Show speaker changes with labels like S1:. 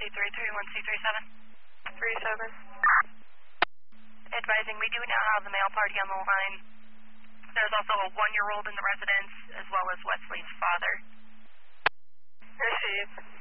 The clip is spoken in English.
S1: C33, 1C37.
S2: 37.
S1: Advising, we do now have the male party on the line. There's also a 1-year-old in the residence, as well as Wesley's father.
S2: Received.